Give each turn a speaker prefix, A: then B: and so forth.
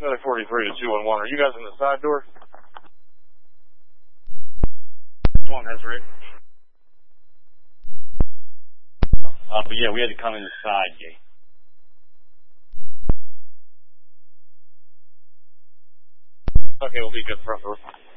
A: Another 43 to 211. Are you guys in the side door? One, that's right. But yeah, we had to come in the side gate. Okay, we'll be good front door.